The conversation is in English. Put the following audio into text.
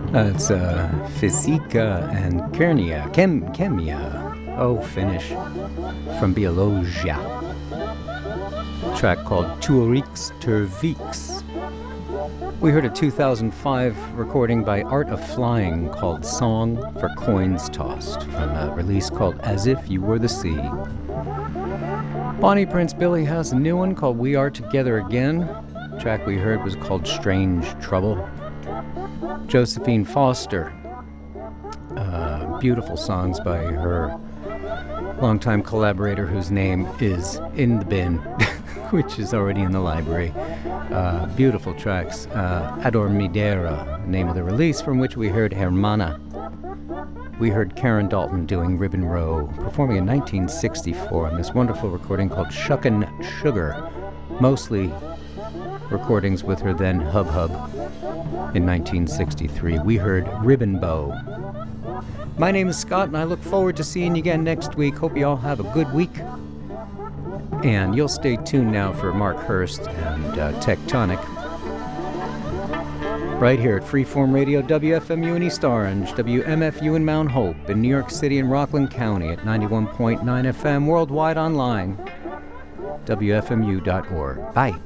It's Fizika and Chemia. Oh, Finnish. From Biologia. Track called Tuorix Tervix. We heard a 2005 recording by Art of Flying called Song for Coins Tossed from a release called As If You Were the Sea. Bonnie Prince Billy has a new one called We Are Together Again. The track we heard was called Strange Trouble. Josephine Foster. Beautiful songs by her longtime collaborator whose name is in the bin, which is already in the library. Beautiful tracks. Adormidera, name of the release, from which we heard Hermana. We heard Karen Dalton doing Ribbon Row, performing in 1964 on this wonderful recording called Shuckin' Sugar, mostly recordings with her then Hub Hub in 1963. We heard Ribbon Bow. My name is Scott, and I look forward to seeing you again next week. Hope you all have a good week. And you'll stay tuned now for Mark Hurst and Tectonic. Right here at Freeform Radio, WFMU in East Orange, WMFU in Mount Hope, in New York City and Rockland County at 91.9 FM, worldwide online, WFMU.org. Bye.